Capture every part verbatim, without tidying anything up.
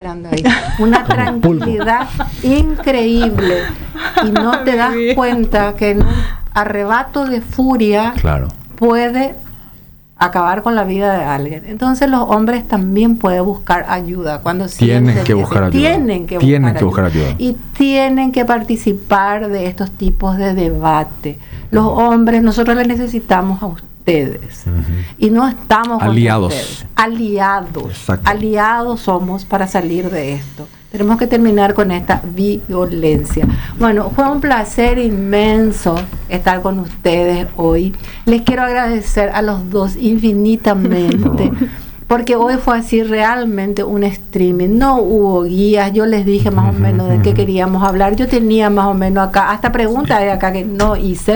respirando ahí. Una tranquilidad increíble. Y no te das cuenta que en un arrebato de furia claro. puede acabar con la vida de alguien. Entonces los hombres también pueden buscar ayuda cuando tienen que buscar ayuda. Tienen que tienen buscar, que buscar ayuda. ayuda. Y tienen que participar de estos tipos de debate. Los hombres, nosotros les necesitamos a ustedes. Uh-huh. Y no estamos aliados. Con ustedes. Aliados. Exacto. Aliados somos para salir de esto. Tenemos que terminar con esta violencia. Bueno, fue un placer inmenso estar con ustedes hoy. Les quiero agradecer a los dos infinitamente, porque hoy fue así realmente un streaming. No hubo guías, yo les dije más o menos de qué queríamos hablar. Yo tenía más o menos acá, hasta preguntas de acá que no hice,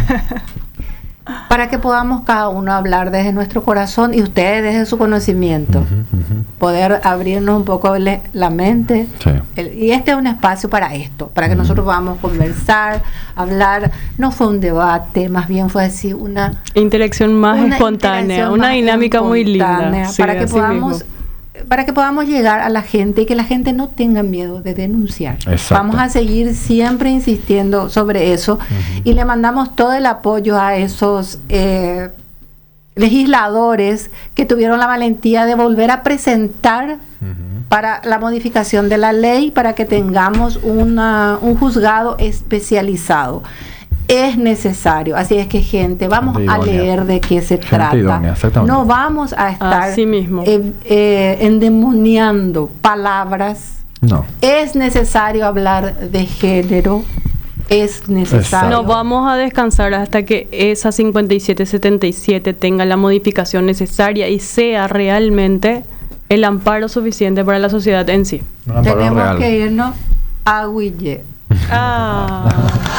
para que podamos cada uno hablar desde nuestro corazón y ustedes desde su conocimiento. Uh-huh, uh-huh. Poder abrirnos un poco le, la mente. Sí. El, y este es un espacio para esto, para que uh-huh. nosotros podamos conversar, hablar. No fue un debate, más bien fue así una... Interacción más una espontánea, interacción una más dinámica muy linda. Sí, para que podamos... Mismo. para que podamos llegar a la gente y que la gente no tenga miedo de denunciar. Exacto. Vamos a seguir siempre insistiendo sobre eso uh-huh. y le mandamos todo el apoyo a esos eh, legisladores que tuvieron la valentía de volver a presentar uh-huh. para la modificación de la ley para que tengamos una, un juzgado especializado. Es necesario, así es que gente, vamos a leer de qué se gente trata. Idónea, no vamos a estar eh, eh, endemoniando palabras. No. Es necesario hablar de género. Es necesario. No vamos a descansar hasta que esa cincuenta y siete setenta y siete tenga la modificación necesaria y sea realmente el amparo suficiente para la sociedad en sí. Tenemos real. que irnos a Huille. Ah.